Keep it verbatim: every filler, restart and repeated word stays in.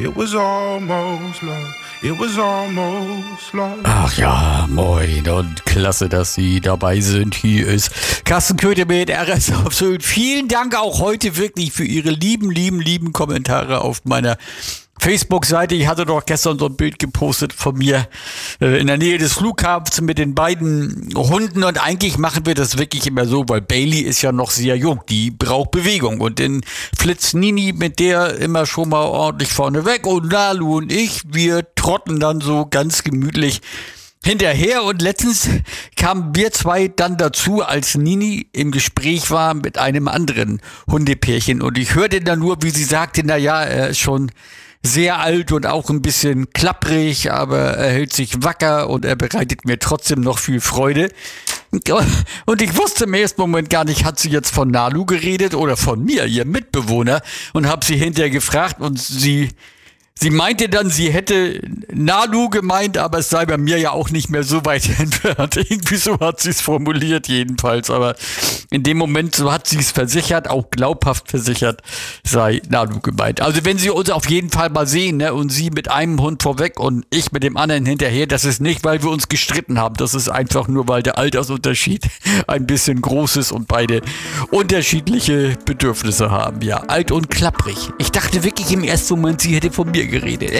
It was almost love. It was almost love. Ach ja, moin und klasse, dass Sie dabei sind. Hier ist Carsten Köthe mit R S auf Sylt. Vielen Dank auch heute wirklich für Ihre lieben, lieben, lieben Kommentare auf meiner Facebook-Seite. Ich hatte doch gestern so ein Bild gepostet von mir äh, in der Nähe des Flughafens mit den beiden Hunden und eigentlich machen wir das wirklich immer so, weil Bailey ist ja noch sehr jung, die braucht Bewegung und den flitzt Nini mit der immer schon mal ordentlich vorne weg und Nalu und ich, wir trotten dann so ganz gemütlich hinterher und letztens kamen wir zwei dann dazu, als Nini im Gespräch war mit einem anderen Hundepärchen und ich hörte dann nur, wie sie sagte, na ja, er ist schon sehr alt und auch ein bisschen klapprig, aber er hält sich wacker und er bereitet mir trotzdem noch viel Freude. Und ich wusste im ersten Moment gar nicht, hat sie jetzt von Nalu geredet oder von mir, ihr Mitbewohner, und habe sie hinterher gefragt und sie Sie meinte dann, sie hätte Nalu gemeint, aber es sei bei mir ja auch nicht mehr so weit entfernt. Irgendwie so hat sie es formuliert jedenfalls. Aber in dem Moment, so hat sie es versichert, auch glaubhaft versichert, sei Nalu gemeint. Also wenn Sie uns auf jeden Fall mal sehen, ne, und Sie mit einem Hund vorweg und ich mit dem anderen hinterher, das ist nicht, weil wir uns gestritten haben. Das ist einfach nur, weil der Altersunterschied ein bisschen groß ist und beide unterschiedliche Bedürfnisse haben. Ja, alt und klapprig. Ich dachte wirklich im ersten Moment, sie hätte von mir geredet.